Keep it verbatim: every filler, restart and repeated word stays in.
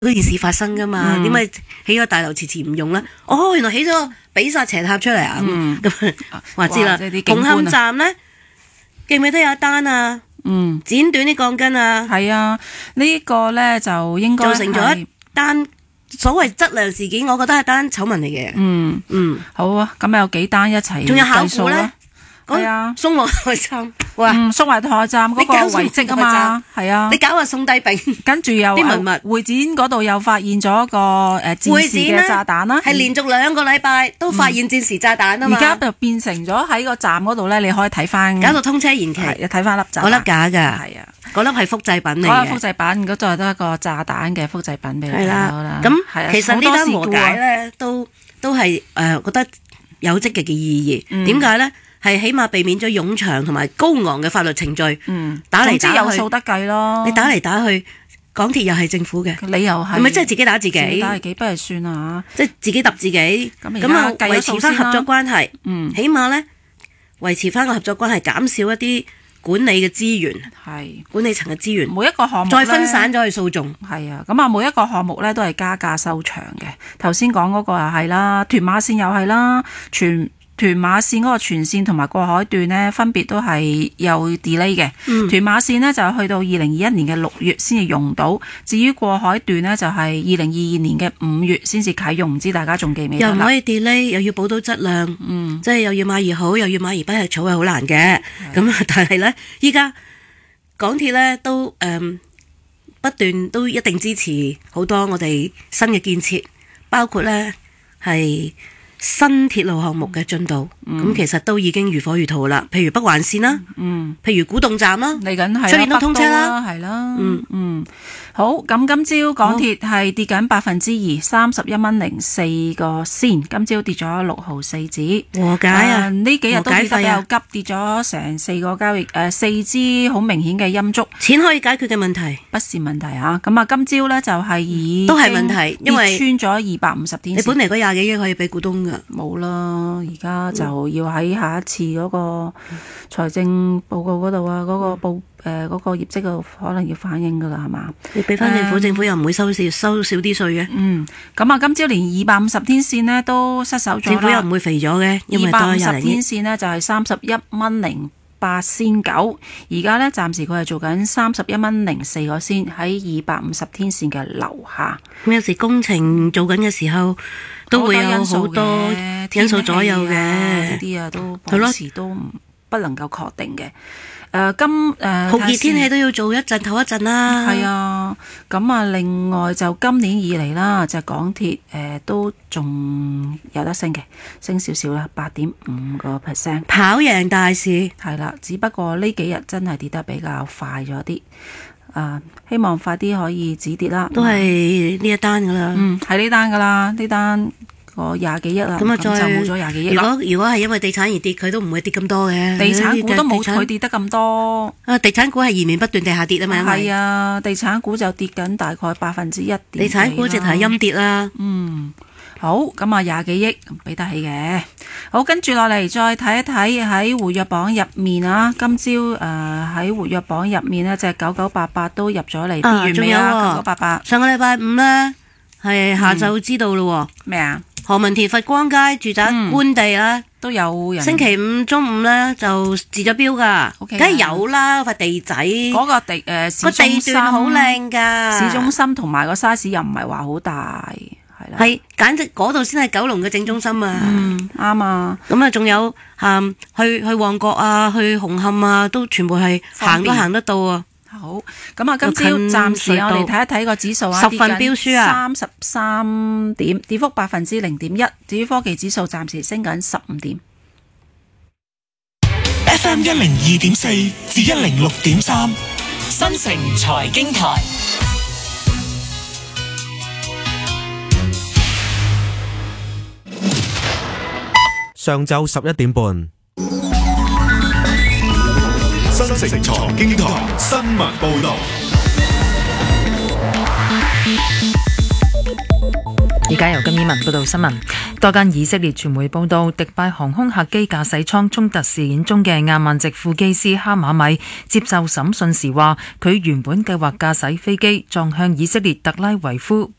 嗰件事發生噶嘛？點解、嗯、起咗大樓遲遲唔用咧？哦，原來起咗比薩斜塔出嚟啊！咁話知啦。紅磡站咧，記唔記得有一單啊？嗯，剪短啲鋼筋啊。係啊，呢、呢個咧就應該造成咗一單所謂質量事件，我覺得係單醜聞嚟嘅。嗯嗯，好啊，咁有幾單一齊，仲有考古咧。係啊，松皇台站，哇！嗯，松皇台站嗰個遺跡啊嘛，係啊，你搞個宋帝昺，跟住又啲文物會展嗰度又發現咗個誒戰時嘅炸彈啦，係連續兩個禮拜都發現戰時炸彈啊嘛，而家就變成咗喺個站嗰度咧，你可以睇翻，搞到通車延期，睇翻粒炸彈，嗰粒假噶，係啊，嗰粒係複製品嚟嘅，嗰粒複製品嗰度都係一個炸彈嘅複製品俾你睇到啦。咁其實呢單和解咧，都都係誒覺得有積極嘅意義，點解咧？係起碼避免咗冗長同埋高昂嘅法律程序，嗯，打嚟打去有數得計咯。你打嚟打去，港鐵又係政府嘅，你又係，係咪真係自己打自己？自己打自己不如算啦嚇，即係自己揼自己。咁啊，維持翻合作關係，嗯，起碼咧維持翻個合作關係，減少一啲管理嘅資源，係管理層嘅資源，每一個項目再分散咗去訴訟，係啊。咁啊，每一個項目咧都係加價收場嘅。頭先講嗰個又係啦，屯馬線又係啦，全。屯馬線嗰個全線同埋過海段呢，分別都係有 delay 嘅。嗯、屯馬線呢，就去到二零二一年嘅六月先至用到，至於過海段呢，就係二零二二年嘅五月先至啟用，唔知大家仲記唔記得？又唔可以 delay，又要保到質量，嗯、即係又要馬兒好，又要馬兒不吃草係好難嘅。咁的但係呢，依家港鐵呢都誒、嗯、不斷都一定支持好多我哋新嘅建設，包括呢係新鐵路項目嘅進度，咁、嗯、其實都已經如火如荼啦。譬如北環線啦，嗯，譬如古洞站啦，嚟緊係出年都通車啦，係啦，嗯嗯。好，咁今朝港鐵係跌緊百分之二，三十一蚊零四個仙，今朝跌咗六毫四子。和解啊！呢、呃、幾日都跌得比較急，跌咗成四個交易，誒、呃、四支好明顯嘅陰燭。錢可以解決嘅問題，不是問題啊！咁啊，今朝咧就係以都係問題，因為穿咗二百五十天線。你本嚟嗰廿幾億可以俾股東㗎，冇啦，而家就要喺下一次嗰個財政報告嗰度啊，嗰、嗰個報。誒嗰、呃那個業績度可能要反映㗎啦，係嘛？你俾翻政府，呃、政府又唔會收少收少啲稅嘅。嗯，咁啊，今朝連二百五十天線呢都失守咗，政府又唔會肥咗嘅，因為二百五十天線呢就係三十一蚊零八仙九，而家呢暫時佢係做緊三十一蚊零四個仙，喺二百五十天線嘅樓下。咁有時工程做緊嘅時候，都會有好多因素左右嘅，呢啲啊都保持都唔不能夠確定嘅。誒、呃、今誒酷熱天氣都要做一陣唞一陣啦。係啊，咁啊，另外就今年以嚟啦，就港鐵誒、呃、都仲有得升嘅，升少少啦，八點五個 percent， 跑贏大市。係啦，只不過呢幾日真係跌得比較快咗啲。啊，希望快啲可以止跌啦。都係呢一單噶啦。嗯，係呢單噶啦，呢單。個廿幾億啦，咁啊再就冇咗廿幾億。如果如果係因為地產而跌，佢都唔會跌咁多嘅。地產股都冇佢跌得咁多。啊，地產股係延綿不斷地下跌啊嘛。係啊，地產股就跌緊大概百分之一點幾。地產股直頭係陰跌啦。嗯，好，咁啊廿幾億俾得起嘅。好，跟住落嚟再睇一睇喺活躍榜入面啊，今朝誒喺活躍榜入面呢，隻九九八八都入咗嚟。啊，仲有九九八八。上個禮拜五呢，係下晝知道咯。咩啊？何文田佛光街住宅官地啦、嗯，都有人。星期五中午咧就截咗標噶，梗係 Okay, 有啦，塊地仔。嗰個地誒，呃、個地段好靚噶，市中心同埋個 size 又唔係話好大，係啦。係簡直嗰度先係九龍嘅正中心啊！嗯，啱啊。咁啊，仲有嗯去去旺角啊，去紅磡啊，都全部係行都行得到啊！好，咁啊，今朝暫時我哋睇一睇個指數啊，十份標書啊，三十三點，跌幅百分之零點一。至於科技指數暫時升緊十五點。 F M 一零二點四至一零六點三，新城財經台。 上晝十一點半。 新城財經台新聞報道。 而家由金依文報道新聞。多間以色列傳媒報道，迪拜航空客機駕駛艙衝突事件中嘅亞曼籍副機師哈馬米接受審訊時話，佢原本計劃駕駛飛機撞向以色列特拉維夫